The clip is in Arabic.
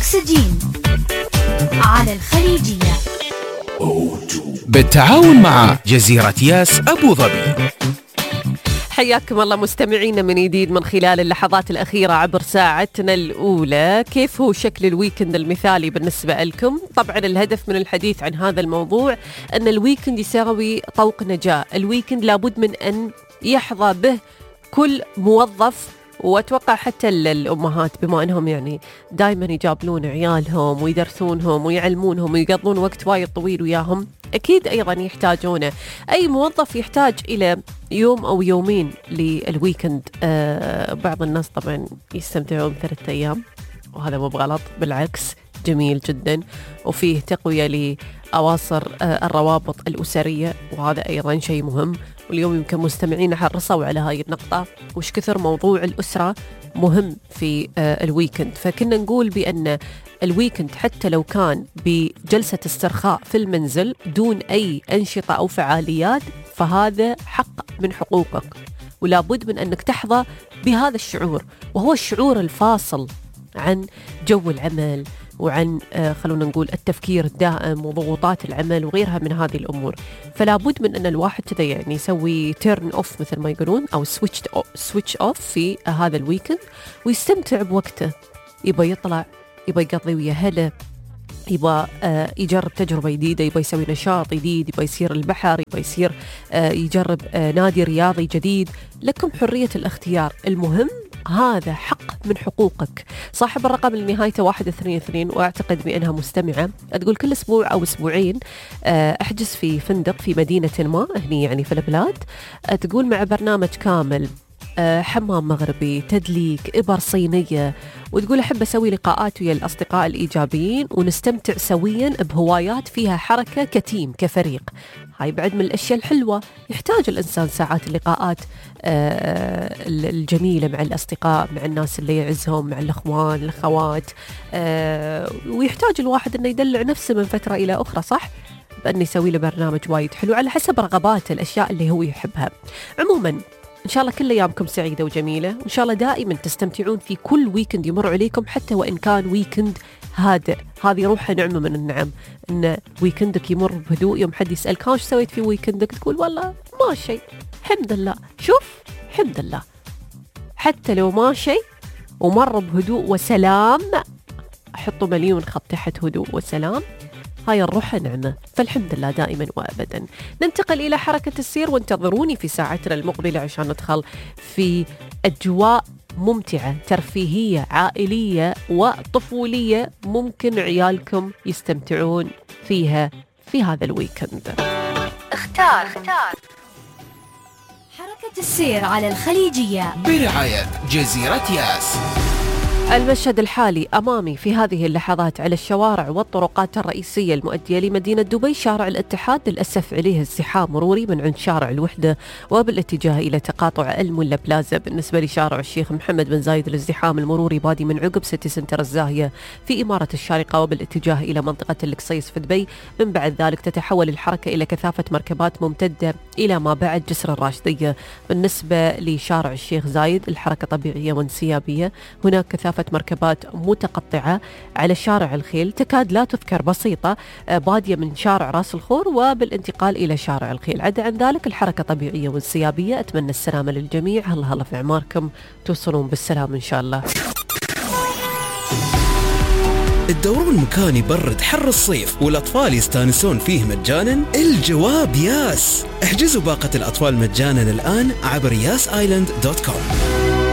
أكسجين على الخليجية بالتعاون مع جزيرة ياس أبو ظبي. حياكم الله مستمعينا من جديد من خلال اللحظات الأخيرة عبر ساعتنا الأولى. كيف هو شكل الويكند المثالي بالنسبة لكم؟ طبعا الهدف من الحديث عن هذا الموضوع أن الويكند يساوي طوق نجاة. الويكند لابد من أن يحظى به كل موظف، وأتوقع حتى الأمهات بما أنهم يعني دائما يجابلون عيالهم ويدرسونهم ويعلمونهم ويقضون وقت وايد طويل وياهم، أكيد أيضا يحتاجونه. أي موظف يحتاج إلى يوم أو يومين للويكند. بعض الناس طبعا يستمتعون 3 أيام، وهذا مو بغلط، بالعكس جميل جدا، وفيه تقوية لأواصر الروابط الأسرية، وهذا أيضا شيء مهم. واليوم يمكن مستمعين حرصوا على هاي النقطة، وش كثر موضوع الأسرة مهم في الويكند. فكنا نقول بأن الويكند حتى لو كان بجلسة استرخاء في المنزل دون أي أنشطة أو فعاليات، فهذا حق من حقوقك، ولا بد من أنك تحظى بهذا الشعور، وهو الشعور الفاصل عن جو العمل وعن خلونا نقول التفكير الدائم وضغوطات العمل وغيرها من هذه الأمور. فلا بد من أن الواحد كذا يعني يسوي تيرن أوف مثل ما يقولون، أو سويتش أوف في هذا الويكند، ويستمتع بوقته. يبغى يطلع، يبغى يقضي ويا هلا، يبغى يجرب تجربة جديدة، يبغى يسوي نشاط جديد، يبغى يصير البحر، يبغى يصير يجرب نادي رياضي جديد. لكم حرية الاختيار. المهم هذا حق من حقوقك. صاحب الرقم اللي نهايته 122، وأعتقد بأنها مستمعة، تقول كل أسبوع أو أسبوعين أحجز في فندق في مدينة ما هني يعني في البلاد، تقول مع برنامج كامل، حمام مغربي، تدليك، إبر صينية، وتقول أحب أسوي لقاءات ويا الأصدقاء الإيجابيين ونستمتع سويا بهوايات فيها حركة كتيم كفريق. هاي بعد من الأشياء الحلوة. يحتاج الإنسان ساعات اللقاءات الجميلة مع الأصدقاء، مع الناس اللي يعزهم، مع الأخوان الأخوات، ويحتاج الواحد أنه يدلع نفسه من فترة إلى أخرى، صح؟ بأنه يسوي له برنامج وايد حلو على حسب رغباته، الأشياء اللي هو يحبها. عموما إن شاء الله كل أيامكم سعيدة وجميلة، وإن شاء الله دائما تستمتعون في كل ويكند يمر عليكم، حتى وإن كان ويكند هادئ. هذه روحها نعمة من النعم، إن ويكندك يمر بهدوء. يوم حد يسألك وش سويت في ويكندك، تقول والله ما شيء، الحمد لله. شوف، الحمد لله، حتى لو ما شيء ومر بهدوء وسلام، أحطوا مليون خط تحت هدوء وسلام، هاي الروح نعمة، فالحمد لله دائما وأبدا. ننتقل إلى حركة السير، وانتظروني في ساعتنا المقبلة عشان ندخل في أجواء ممتعة ترفيهية عائلية وطفولية ممكن عيالكم يستمتعون فيها في هذا الويكند. اختار حركة السير على الخليجية برعاية جزيرة ياس. المشهد الحالي أمامي في هذه اللحظات على الشوارع والطرقات الرئيسية المؤدية لمدينة دبي. شارع الاتحاد للأسف عليه ازدحام مروري من عند شارع الوحدة وبالاتجاه إلى تقاطع الملا بلازا. بالنسبة لشارع الشيخ محمد بن زايد الازدحام المروري بادي من عقب سيتي سنتر الزاهية في إمارة الشارقة وبالاتجاه إلى منطقة القصيص في دبي. من بعد ذلك تتحول الحركة إلى كثافة مركبات ممتدة إلى ما بعد جسر الراشدية. بالنسبة لشارع الشيخ زايد الحركة طبيعية وانسيابية، هناك كثافة مركبات متقطعة على شارع الخيل تكاد لا تذكر، بسيطة، بادية من شارع راس الخور وبالانتقال إلى شارع الخيل. عدا عن ذلك الحركة طبيعية وانسيابية. أتمنى السلامة للجميع، هلا في أعماركم، توصلون بالسلام إن شاء الله. الدورون مكان يبرد حر الصيف والأطفال يستانسون فيه مجانا؟ الجواب ياس. احجزوا باقة الأطفال مجانا الآن عبر yasisland.com.